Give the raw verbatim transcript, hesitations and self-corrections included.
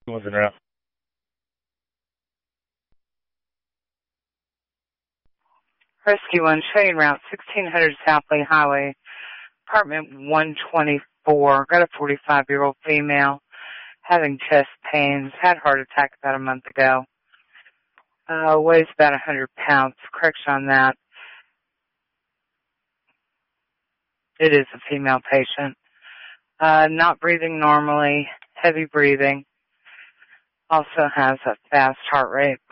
Wasn't enough. Rescue one, train route sixteen hundred South Lee Highway, apartment one twenty-four. Got a forty-five-year-old female having chest pains. Had a heart attack about a month ago. Uh, weighs about one hundred pounds. Correction on that. It is a female patient. Uh, not breathing normally. Heavy breathing. Also has a fast heart rate.